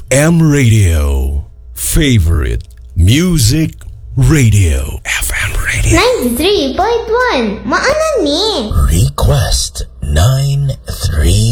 FM Radio. Favorite Music Radio. FM Radio. 93.1 Maanan ni Request 938.